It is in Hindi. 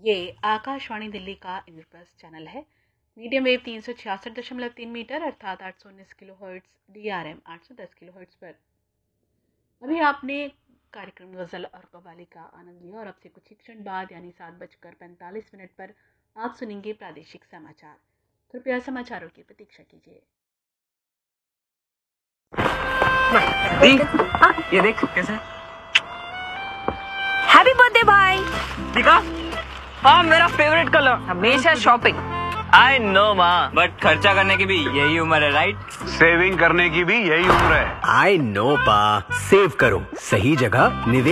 ये आकाशवाणी दिल्ली का इंद्रप्रस्थ चैनल है। मीडियम वेव 366.3 मीटर अर्थात 819 किलोहर्ट्ज़, DRM 810 किलोहर्ट्ज़ पर। अभी आपने कार्यक्रम गज़ल और कव्वाली का आनंद लिया और अब से कुछ ही क्षण बाद यानी 7:45 पर आप सुनेंगे प्रादेशिक समाचार। कृपया समाचारों की प्रतीक्षा कीजिए। ये देख कैसे हैप्पी बर्थडे भाई। दिखा। हाँ, मेरा फेवरेट कलर। हमेशा शॉपिंग। आई नो माँ, बट खर्चा करने की भी यही उम्र है, राइट? सेविंग करने की भी यही उम्र है। आई नो पा, सेव करो सही जगह निवेश